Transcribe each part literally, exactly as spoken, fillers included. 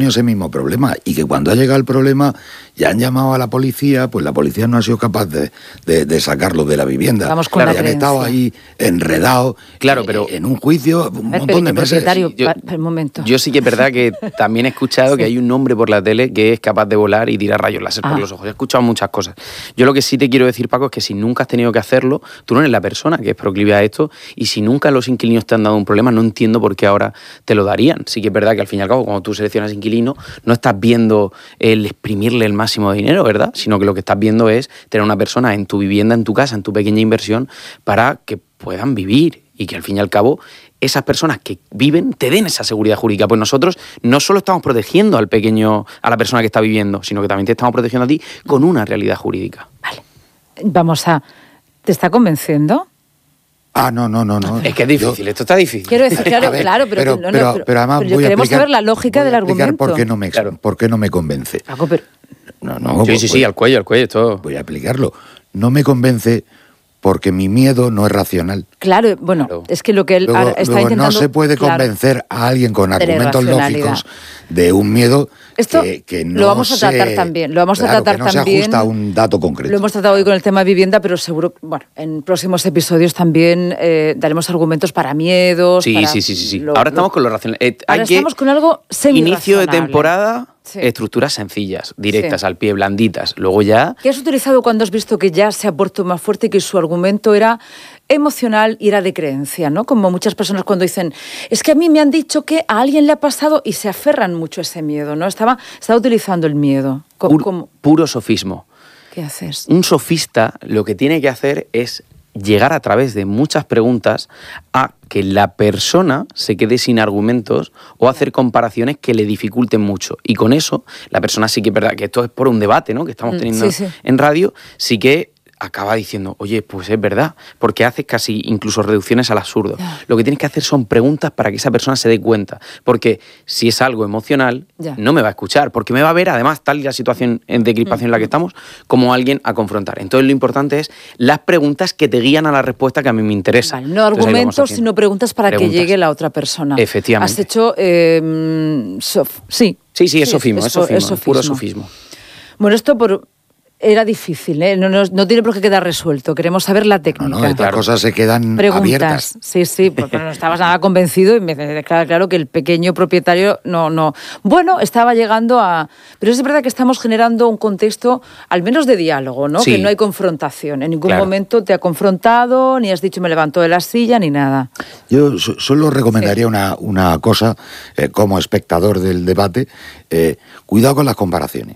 tenido ese mismo problema y que cuando ha llegado el problema ya han llamado a la policía, pues la policía no ha sido capaz de, de, de sacarlo de la vivienda. Vamos con claro, la han estado ahí enredados claro, pero, en un juicio un ver, montón de meses. Yo, para el momento. yo sí que es verdad que también he escuchado sí. que hay un hombre por la tele que es capaz de volar y tirar rayos láser ah. por los ojos. He escuchado muchas cosas. Yo lo que sí te quiero decir, Paco, es que si nunca has tenido que hacerlo, tú no eres la persona que es proclive a esto, y si nunca los inquilinos te han dado un problema, no entiendo por qué ahora te lo darían. Sí que es verdad que al fin y al cabo, cuando tú seleccionas inquilino, no estás viendo el exprimirle el máximo de dinero, ¿verdad? Sino que lo que estás viendo es tener una persona en tu vivienda, en tu casa, en tu pequeña inversión, para que puedan vivir y que al fin y al cabo esas personas que viven te den esa seguridad jurídica. Pues nosotros no solo estamos protegiendo al pequeño, a la persona que está viviendo, sino que también te estamos protegiendo a ti con una realidad jurídica. Vale. Vamos a... ¿Te está convenciendo? Ah, no, no, no, no. Es que es difícil, yo, esto está difícil. Quiero decir, claro, ver, claro, pero, pero, no, no, pero, pero, pero además pero voy queremos a explicar, saber la lógica del argumento. Por qué no me, claro. por qué no me convence. Paco, pero... No, no, sí, pues, sí, sí, al cuello, al cuello, todo. Voy a explicarlo. No me convence porque mi miedo no es racional. Claro, bueno, claro. es que lo que él luego, está luego intentando... no se puede convencer claro, a alguien con argumentos lógicos de un miedo Esto que, que no lo vamos a se, tratar también, lo vamos claro, a tratar que no también. se ajusta a un dato concreto. Lo hemos tratado hoy con el tema de vivienda, pero seguro, bueno, en próximos episodios también eh, daremos argumentos para miedos. Sí, para sí, sí, sí, sí. Lo, ahora lo, estamos con lo racional. Eh, ahora hay estamos que, con algo semi-racional. Inicio de temporada, sí. estructuras sencillas, directas, sí. al pie, blanditas. Luego ya... ¿Qué has utilizado cuando has visto que ya se ha puesto más fuerte y que su argumento era emocional y era de creencia, ¿no? Como muchas personas cuando dicen, es que a mí me han dicho que a alguien le ha pasado y se aferran mucho a ese miedo, ¿no? Estaba, estaba utilizando el miedo. Pur, como... Puro sofismo. ¿Qué haces? Un sofista lo que tiene que hacer es llegar a través de muchas preguntas a que la persona se quede sin argumentos o hacer comparaciones que le dificulten mucho. Y con eso, la persona sí que es verdad que esto es por un debate, ¿no?, que estamos teniendo sí, sí. en radio, sí que acaba diciendo, oye, pues es verdad, porque haces casi incluso reducciones al absurdo. Ya. Lo que tienes que hacer son preguntas para que esa persona se dé cuenta, porque si es algo emocional, ya. no me va a escuchar, porque me va a ver, además, tal y la situación de crispación mm. en la que estamos, como alguien a confrontar. Entonces lo importante es las preguntas que te guían a la respuesta que a mí me interesa. Vale, no Entonces, argumentos, sino preguntas para preguntas. que llegue la otra persona. Efectivamente. Has hecho, eh, sof sí. Sí, sí, es sí, sofismo, es, es, sofismo, es sofismo, puro sofismo. Bueno, esto por... Era difícil, ¿eh? No, no, no tiene por qué quedar resuelto. Queremos saber la técnica. No, no, estas claro. cosas se quedan Preguntas. abiertas. Sí, sí, porque no estabas nada convencido y me queda claro que el pequeño propietario no, no... Bueno, estaba llegando a... Pero es verdad que estamos generando un contexto, al menos de diálogo, ¿no? Sí. Que no hay confrontación. En ningún claro. momento te ha confrontado, ni has dicho me levanto de la silla, ni nada. Yo solo recomendaría sí. una, una cosa, eh, como espectador del debate, eh, cuidado con las comparaciones.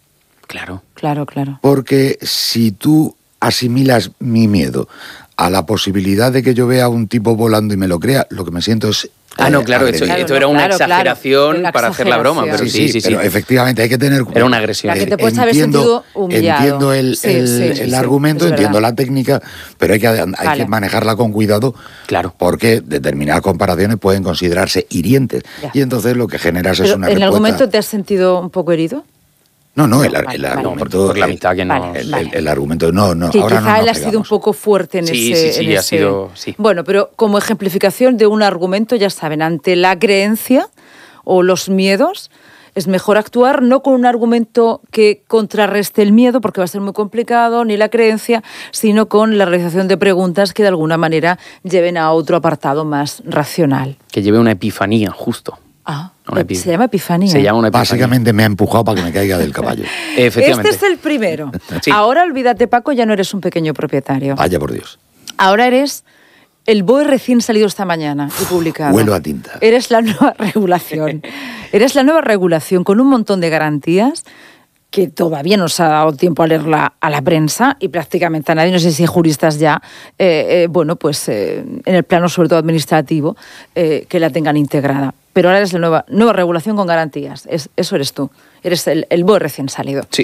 Claro. Claro, claro. Porque si tú asimilas mi miedo a la posibilidad de que yo vea a un tipo volando y me lo crea, lo que me siento es... Ah, no, claro, esto, claro, esto era una claro, exageración claro, para hacer la broma, pero sí, sí, sí. Pero sí. efectivamente hay que tener cuidado. Era una agresión. La que te puedes haber sentido humillado. Entiendo el, sí, el, sí, el sí, argumento, sí, entiendo la técnica, pero hay que, hay vale. que manejarla con cuidado, claro, porque determinadas comparaciones pueden considerarse hirientes. Ya. Y entonces lo que generas pero es una ¿en respuesta... el argumento te has sentido un poco herido? No, no, el, el, vale, el vale, argumento... por la mitad que no... Vale, el, vale. el, el argumento, no, no, que ahora quizá no él ha pegamos. sido un poco fuerte en sí, ese... Sí, sí, sí, en ha ese... sido... Sí. Bueno, pero como ejemplificación de un argumento, ya saben, ante la creencia o los miedos, es mejor actuar no con un argumento que contrarreste el miedo, porque va a ser muy complicado, ni la creencia, sino con la realización de preguntas que de alguna manera lleven a otro apartado más racional. Que lleve una epifanía, justo. Ah, se llama epifanía. Se llama una epifanía. Básicamente me ha empujado para que me caiga del caballo. Efectivamente. Este es el primero. Sí. Ahora, olvídate, Paco, ya no eres un pequeño propietario. Vaya por Dios. Ahora eres el B O E recién salido esta mañana y publicado. Huelo a tinta. Eres la nueva regulación. Eres la nueva regulación con un montón de garantías que todavía no se ha dado tiempo a leerla a la prensa y prácticamente a nadie, no sé si hay juristas ya, eh, eh, bueno, pues eh, en el plano sobre todo administrativo, eh, que la tengan integrada. Pero ahora eres la nueva, nueva regulación con garantías. Es, eso eres tú. Eres el, el B O E recién salido. Sí.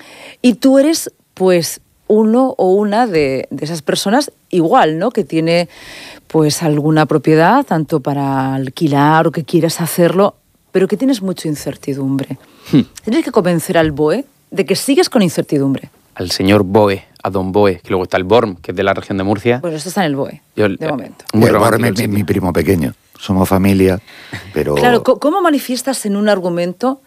Y tú eres, pues, uno o una de, de esas personas igual, ¿no? Que tiene, pues, alguna propiedad, tanto para alquilar o que quieras hacerlo, pero que tienes mucha incertidumbre. Hmm. Tienes que convencer al B O E de que sigues con incertidumbre. Al señor B O E, a don B O E, que luego está el B O R M, que es de la región de Murcia. Bueno, esto está en el B O E, Yo, de momento. Muy el B O R M es mi primo pequeño. Somos familia, pero... Claro, ¿cómo manifiestas en un argumento